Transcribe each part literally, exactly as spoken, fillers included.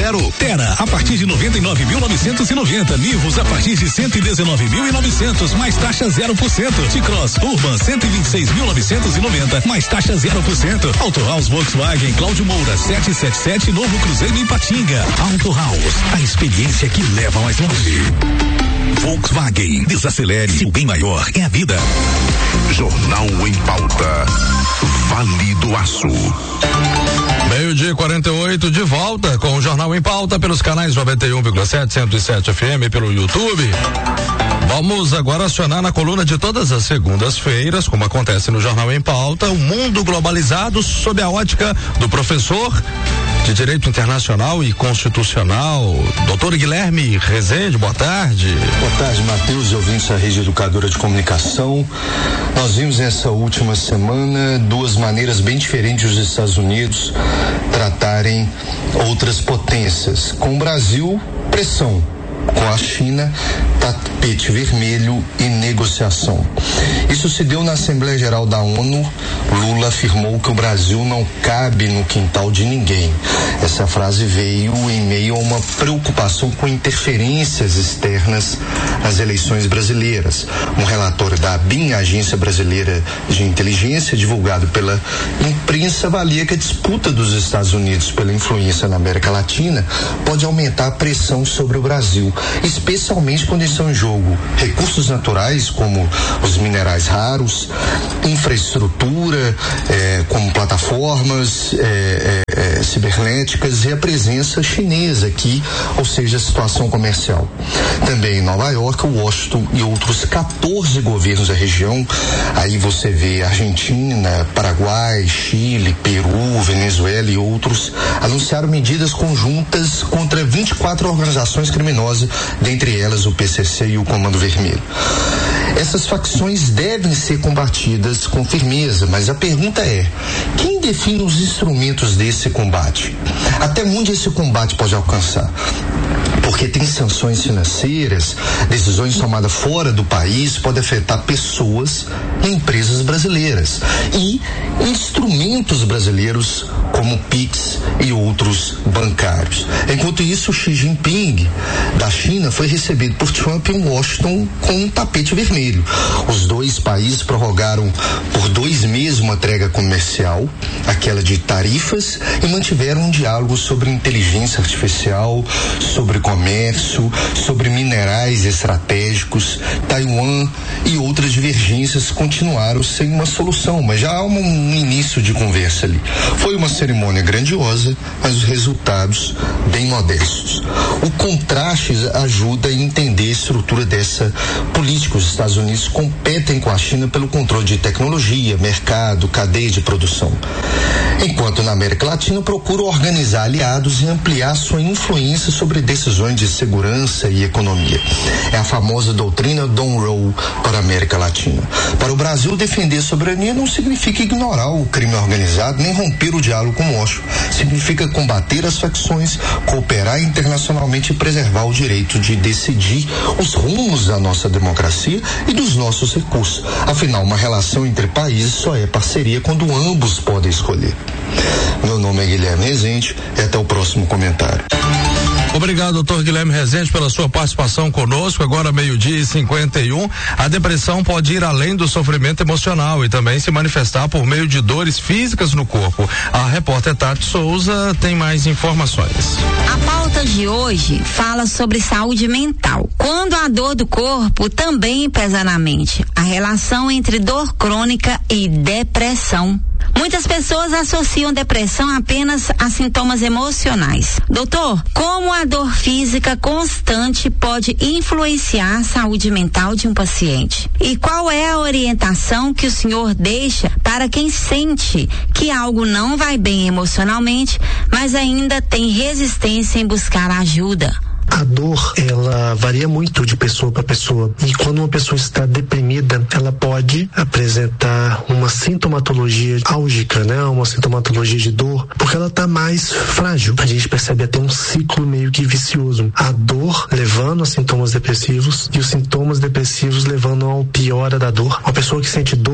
zero. Tera a partir de noventa e nove mil novecentos e noventa. Nivus a partir de cento e dezenove mil e novecentos, mais taxa zero por cento. T-Cross Urban cento e vinte e seis mil novecentos e noventa, mais taxa zero por cento. Auto House Volkswagen Cláudio Moura setecentos e setenta e sete, Novo Cruzeiro em Patinga. Auto House, a experiência que leva mais longe. Volkswagen, desacelere, o bem maior é a vida. Jornal em Pauta. Vale do Aço. Meio-dia e quarenta e oito, de volta com o Jornal em Pauta pelos canais noventa e um vírgula sete, cento e sete F M, pelo YouTube. Vamos agora acionar na coluna de todas as segundas-feiras, como acontece no Jornal em Pauta, o mundo globalizado sob a ótica do professor de Direito Internacional e Constitucional, doutor Guilherme Rezende. Boa tarde. Boa tarde, Matheus e ouvintes da Rede Educadora de Comunicação. Nós vimos nessa última semana duas maneiras bem diferentes dos Estados Unidos tratarem outras potências. Com o Brasil, pressão. Com a China, tapete vermelho e negociação. Isso se deu na Assembleia Geral da ONU. Lula afirmou que o Brasil não cabe no quintal de ninguém. Essa frase veio em meio a uma preocupação com interferências externas nas eleições brasileiras. Um relatório da ABIN, Agência Brasileira de Inteligência, divulgado pela imprensa, avalia que a disputa dos Estados Unidos pela influência na América Latina pode aumentar a pressão sobre o Brasil, especialmente quando estão em jogo recursos naturais como os minerais raros, infraestrutura eh, como plataformas eh, eh, cibernéticas e a presença chinesa aqui, ou seja, a situação comercial. Também em Nova York, Washington e outros quatorze governos da região, aí você vê Argentina, Paraguai, Chile, Peru, Venezuela e outros, anunciaram medidas conjuntas contra vinte e quatro organizações criminosas, dentre elas o P C C e o Comando Vermelho. Essas facções devem ser combatidas com firmeza, mas a pergunta é: quem define os instrumentos desse combate? Até onde esse combate pode alcançar? Porque tem sanções financeiras, decisões tomadas fora do país podem afetar pessoas e empresas brasileiras e instrumentos brasileiros como o Pix e outros bancários. Enquanto isso, Xi Jinping da China foi recebido por Trump em Washington com um tapete vermelho. Os dois países prorrogaram por dois meses uma trégua comercial, aquela de tarifas, e mantiveram um diálogo sobre inteligência artificial, sobre comércio, sobre minerais estratégicos. Taiwan e outras divergências continuaram sem uma solução, mas já há um, um início de conversa ali. Foi uma cerimônia grandiosa, mas os resultados bem modestos. O contraste ajuda a entender a estrutura dessa política. Os Estados Unidos competem com a China pelo controle de tecnologia, mercado, cadeia de produção. Enquanto na América Latina procura organizar aliados e ampliar sua influência sobre decisões de segurança e economia. É a famosa doutrina Monroe para a América Latina. Para o Brasil, defender a soberania não significa ignorar o crime organizado nem romper o diálogo com Washington. Significa combater as facções, cooperar internacionalmente e preservar o direito de decidir os rumos da nossa democracia e dos nossos recursos. Afinal, uma relação entre países só é parceria quando ambos podem escolher. Meu nome é Guilherme Rezende e até o próximo comentário. Obrigado, doutor Guilherme Rezende, pela sua participação conosco. Agora, meio-dia e cinquenta e um. A depressão pode ir além do sofrimento emocional e também se manifestar por meio de dores físicas no corpo. A repórter Tati Souza tem mais informações. A pauta de hoje fala sobre saúde mental. Quando a dor do corpo também pesa na mente. A relação entre dor crônica e depressão. Muitas pessoas associam depressão apenas a sintomas emocionais. Doutor, como a dor física constante pode influenciar a saúde mental de um paciente? E qual é a orientação que o senhor deixa para quem sente que algo não vai bem emocionalmente, mas ainda tem resistência em buscar ajuda? A dor, ela varia muito de pessoa para pessoa. E quando uma pessoa está deprimida, ela pode apresentar uma sintomatologia álgica, né? Uma sintomatologia de dor, porque ela está mais frágil. A gente percebe até um ciclo meio que vicioso. A dor levando a sintomas depressivos e os sintomas depressivos levando ao piora da dor. Uma pessoa que sente dor,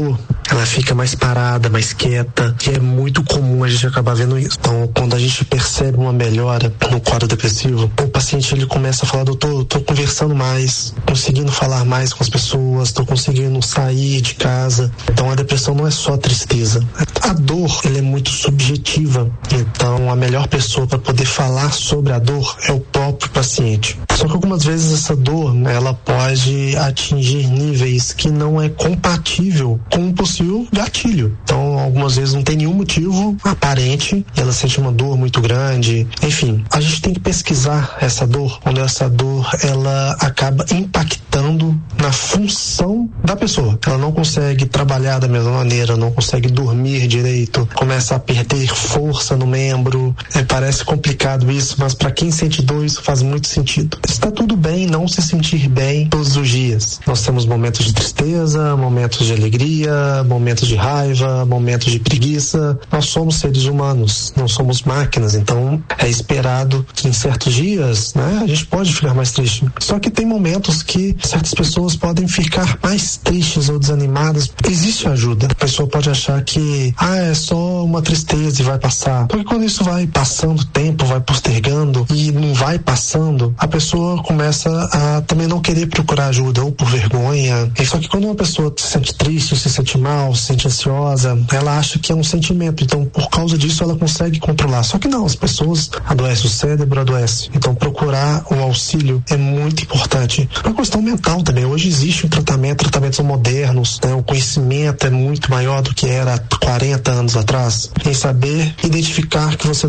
ela fica mais parada, mais quieta, e é muito comum a gente acabar vendo isso. Então, quando a gente percebe uma melhora no quadro depressivo, o paciente ele começa a falar, doutor, tô conversando mais, conseguindo falar mais com as pessoas, tô conseguindo sair de casa. Então, a depressão não é só tristeza. A dor, ela é muito subjetiva. Então, a melhor pessoa para poder falar sobre a dor é o próprio paciente. Só que algumas vezes essa dor, né, ela pode atingir níveis que não é compatível com um possível gatilho. Então, algumas vezes não tem nenhum motivo aparente e ela sente uma dor muito grande. Enfim, a gente tem que pesquisar essa dor, onde essa dor, ela acaba impactando na função da pessoa. Ela não consegue trabalhar da mesma maneira, não consegue dormir direito, começa a perder força no membro. É, parece complicado isso, mas para quem sente dor, isso faz muito sentido. Está tudo bem não se sentir bem todos os dias. Nós temos momentos de tristeza, momentos de alegria, momentos de raiva, momentos de preguiça. Nós somos seres humanos, não somos máquinas, então é esperado que em certos dias, né, a gente pode ficar mais triste. Só que tem momentos que certas pessoas podem ficar mais tristes ou desanimadas. Existe ajuda. A pessoa pode achar que ah, é só uma tristeza e vai passar. Porque quando isso vai passando o tempo, vai postergando e não vai passando, a pessoa começa a também não querer procurar ajuda, ou por vergonha. Só que quando uma pessoa se sente triste, se sente mal, se sente ansiosa, ela acha que é um sentimento. Então, por causa disso, ela consegue controlar. Só que não, as pessoas adoecem, o cérebro adoece. Então, procurar o auxílio é muito importante. Uma questão mental também. Hoje existe um tratamento, tratamentos são modernos, né? O conhecimento é muito maior do que era há quarenta anos atrás. Em saber identificar que você